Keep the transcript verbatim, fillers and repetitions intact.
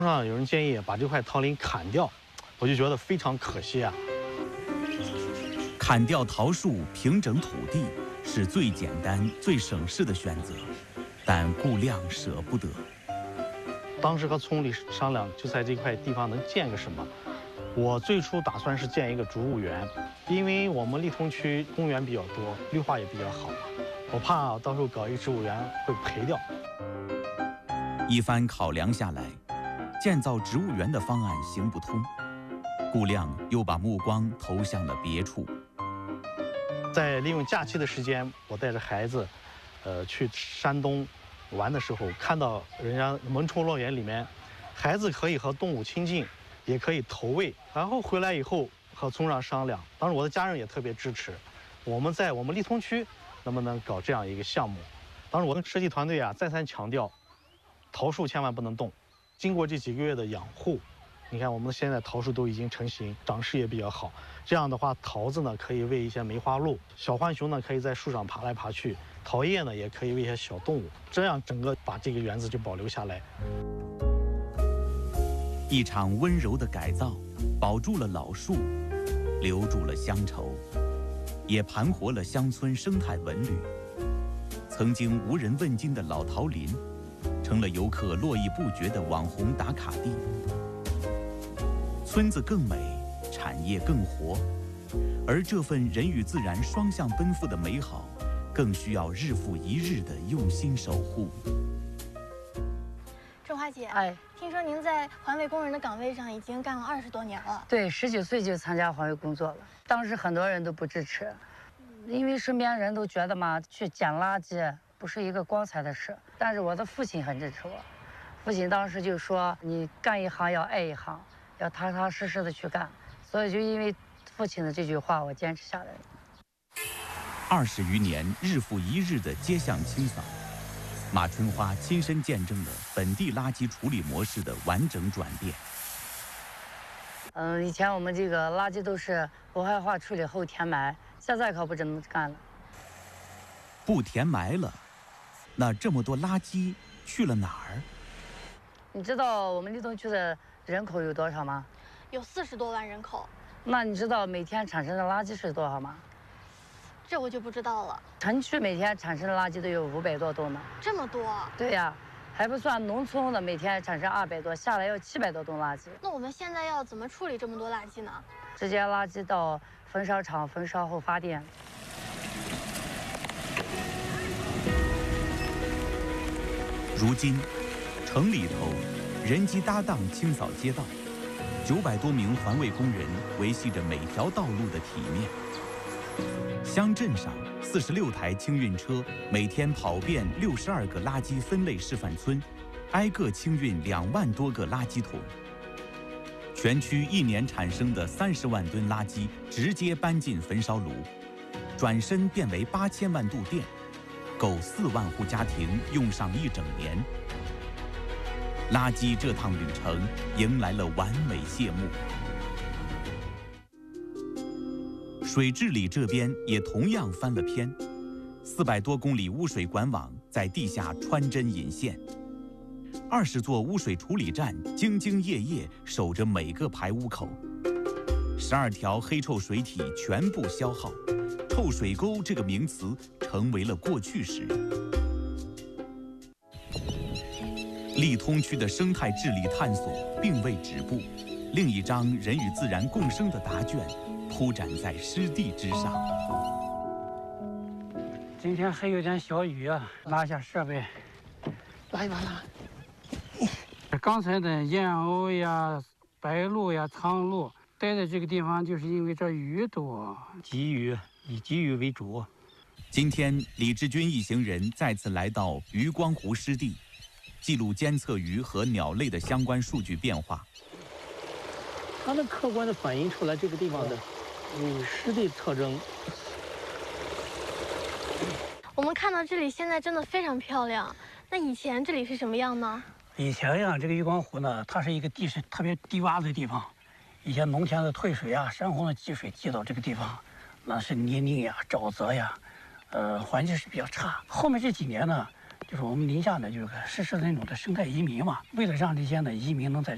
上有人建议把这块桃林砍掉，我就觉得非常可惜啊。 砍掉桃树，平整土地是最简单、最省事的选择，但顾亮舍不得。 当时和村里商量，就在这块地方能建个什么。我最初打算是建一个植物园，因为我们利通区公园比较多，绿化也比较好，我怕到时候搞一个植物园会赔掉。 一番考量下来，建造植物园的方案行不通，顾亮又把目光投向了别处。 在利用假期的时间，我带着孩子，呃，去山东玩的时候，看到人家萌宠乐园里面，孩子可以和动物亲近，也可以投喂。然后回来以后和村上商量，当时我的家人也特别支持，我们在我们利通区能不能搞这样一个项目。当时我的设计团队啊再三强调，桃树千万不能动。经过这几个月的养护，你看我们现在桃树都已经成型，长势也比较好。这样的话，桃子呢可以喂一些梅花鹿，小浣熊呢可以在树上爬来爬去，桃叶呢也可以喂一些小动物，这样整个把这个园子就保留下来。 一场温柔的改造，保住了老树，留住了乡愁，也盘活了乡村生态文旅。曾经无人问津的老桃林，成了游客络绎不绝的网红打卡地。村子更美，产业更活，而这份人与自然双向奔赴的美好，更需要日复一日的用心守护。 郑花姐， 哎， 听说您在环卫工人的岗位上已经干了二十多年了。 对，十几岁就参加环卫工作了。当时很多人都不支持，因为身边人都觉得嘛，去捡垃圾不是一个光彩的事。但是我的父亲很支持我，父亲当时就说：“你干一行要爱一行，要踏踏实实的去干。”所以就因为父亲的这句话，我坚持下来了。 二十余年，日复一日的街巷清扫，马春花亲身见证了本地垃圾处理模式的完整转变。 嗯，以前我们这个垃圾都是不害化处理后填埋，现在可不这么干了。 不填埋了，那这么多垃圾去了哪儿？ 你知道我们利东区的人口有多少吗？ 有四十多万人口。 那你知道每天产生的垃圾是多少吗？ 这我就不知道了。 城区每天产生的垃圾都有五百多吨呢。 这么多？ 对呀，还不算农村的每天产生二百多，下来要七百多吨垃圾。 那我们现在要怎么处理这么多垃圾呢？ 直接垃圾到焚烧厂焚烧后发电。 如今，城里头人机搭档清扫街道，九百多名环卫工人维系着每条道路的体面。乡镇上四十六台清运车每天跑遍六十二个垃圾分类示范村，挨个清运两万多个垃圾桶。全区一年产生的三十万吨垃圾直接搬进焚烧炉，转身变为八千万度电，够四万户家庭用上一整年。垃圾这趟旅程迎来了完美谢幕。水治理这边也同样翻了篇，四百多公里污水管网在地下穿针引线，二十座污水处理站兢兢业业守着每个排污口，十二条黑臭水体全部消耗，臭水沟这个名词成为了过去时。利通区的生态治理探索并未止步，另一张人与自然共生的答卷铺展在湿地之上。 今天还有点小雨啊，拿下设备。 来一把拿。 刚才的燕鸥呀、白鹭呀、苍鹭待在这个地方，就是因为这雨多，鲫鱼以鲫鱼为主。 今天，李志军一行人再次来到渔光湖湿地，记录监测鱼和鸟类的相关数据变化。 它能客观地反映出来这个地方的嗯湿地特征。 我们看到这里现在真的非常漂亮，那以前这里是什么样呢？ 以前呀，这个渔光湖呢，它是一个地势特别低洼的地方，以前农田的退水啊、山洪的积水积到这个地方，那是泥泞呀、沼泽呀，呃，环境是比较差。后面这几年呢，就是我们宁夏呢，就是实施那种的生态移民嘛，为了让这些呢移民能在